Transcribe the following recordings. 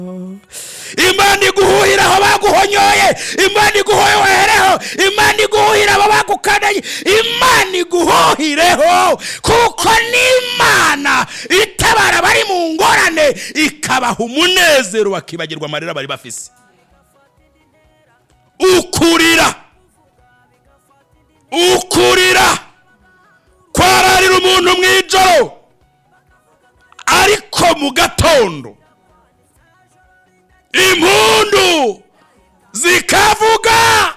Imana iguhuhira aho baguhonyoye, Imana iguhohereho, Imana iguhuhira abo bagukanaye, Imana iguhuhireho, kuko n'Imana itabara bari mu ngorane ikabaha umunezero bakibagirwa amarira bari bafise. Ukurira kwararira umuntu mwijoro, ariko mu gatondo impundu zikavuga.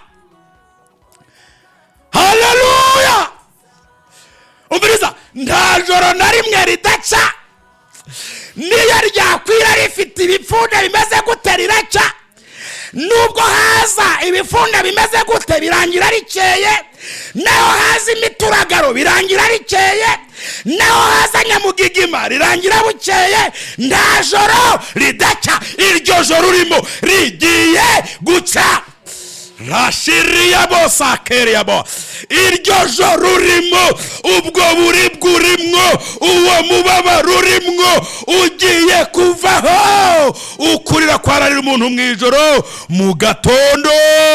Haleluya! Umviriza, nta joro na rimwe ridaca, niyo ryakwira rifite ibipfunda bimeze gute riraca, nubwo haza ibifunda bimeze gute birangira rikeye, naho haza imituragaro birangira rikeye, naho haza nyamugigima rirangira bukeye. Nta joro ridaca, iryo joro urimo rigiye guca. Rashiriyabo sakeriyabo, iryo joro urimo, ubwo buribwe urimwo, uwo mubabaro urimwo ugiye kuvaho. Ukurira kwararira umuntu mwijoro, mu gatondo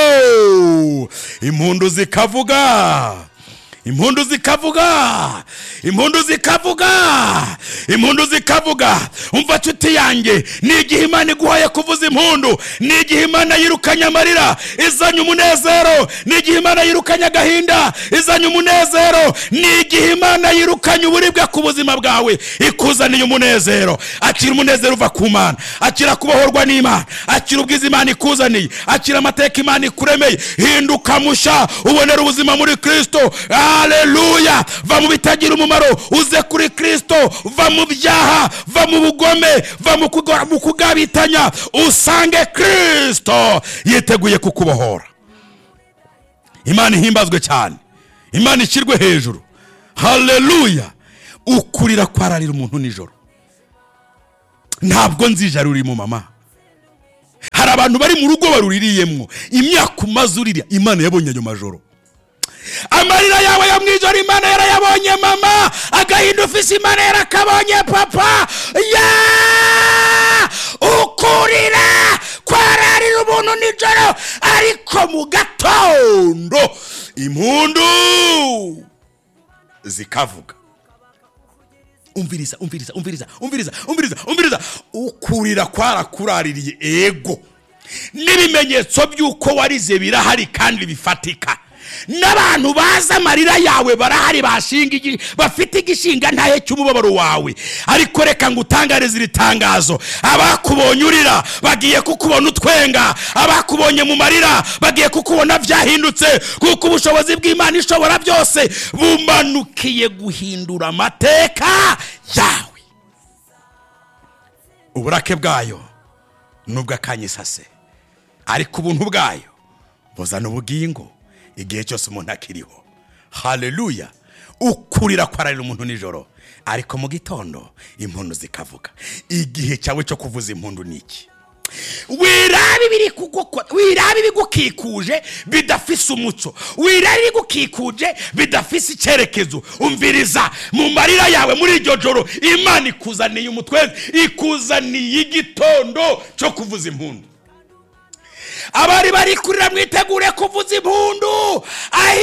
impundu zikavuga, impundu zikavuga, impundu zikavuga, impundu zikavuga. Umva nshuti yanjye, ni igihe Imana iguhaye kuvuza impundu, ni igihe Imana yirukanye amarira izanye umunezero, ni igihe Imana yirukanye agahinda izanye umunezero, ni igihe Imana yirukanye uburibwe ku buzima bwawe ikuzaniye umunezero. Akira umunezero uva ku Mana, akira kubohorwa n'Imana, akira ubwiza Imana ikuzaniye, akira amateka Imana ikuremeye. Hinduka musha, ubonera ubuzima muri Kristo. Haleluya! Va mu bitagira umumaro uze kuri Kristo, va mu byaha, va mu bugome, va mu kugabitanya, usange Kristo yiteguye kukubohora. Imana ihimbazwe cyane, Imana ishyirwe hejuru. Haleluya! Ukurira kwararira umuntu nijoro, ntabwo nzijara uri mu mama. Hari abantu bari mu rugo baruririyemwo imyaka umaze urira, Imana yabonye ayo majoro. Amarira yawe ya mwijoro Imana yarayabonye mama, agahinda ufise Imana yarakabonye papa. Ukurira kwararira umuntu nijoro, ariko mu gatondo impundu zikavuga. Umviriza, umviriza, umviriza, umviriza, umviriza, umviriza. Ukurira kwarakuraririye ego, n'ibimenyetso by'uko warize birahari kandi bifatika. N'abantu baza amarira yawe barahari, bafite igishinga ntahe cy'umubabaro wawe. Ariko reka ngutangarize iri tangazo, abakubonye urira bagiye kukubona utwenga, abakubonye mu marira bagiye kukubona byahindutse, kuko ubushobozi bw'Imana ishobora byose bumanukiye guhindura amateka yawe. Uburake bwayo nubwo akanyisase, ariko ubuntu bwayo buzana ubugingo igihe cyose umuntu akiriho. Haleluya! Ukurira kwararira umuntu nijoro, ariko mu gitondo impundu zikavuga. Igihe cyawe cyo kuvuza impundu niki? Wirabe bigukikuje bidafise umuco, wirabe bigukikuje bidafise icyerekezo. Umviriza, mu marira yawe muri iryo joro Imana ikuzaniye umutwezi, ikuzaniye igitondo cyo kuvuza impundu. Abari bari kurira mwitegure kuvuza impundu.